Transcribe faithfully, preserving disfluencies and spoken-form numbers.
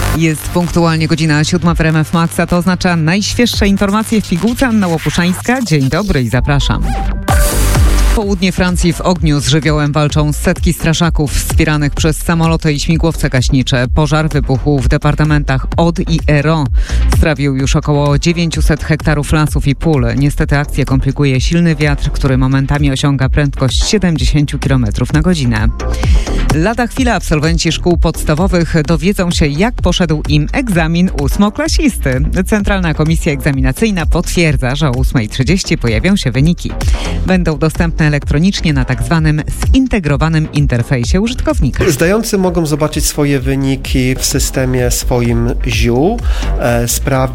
Jest punktualnie godzina siódma w R M F Max, a to oznacza najświeższe informacje w pigułce. Anna Łopuszańska. Dzień dobry i zapraszam. Południe Francji w ogniu z żywiołem walczą setki straszaków wspieranych przez samoloty i śmigłowce gaśnicze. Pożar wybuchł w departamentach Aude i Hérault. Strawił już około dziewięćset hektarów lasów i pól. Niestety akcję komplikuje silny wiatr, który momentami osiąga prędkość siedemdziesiąt kilometrów na godzinę. Lada chwila absolwenci szkół podstawowych dowiedzą się, jak poszedł im egzamin ósmoklasisty. Centralna Komisja Egzaminacyjna potwierdza, że o ósma trzydzieści pojawią się wyniki. Będą dostępne elektronicznie na tak zwanym zintegrowanym interfejsie użytkownika. Zdający mogą zobaczyć swoje wyniki w systemie swoim ziół, e, sprawdzić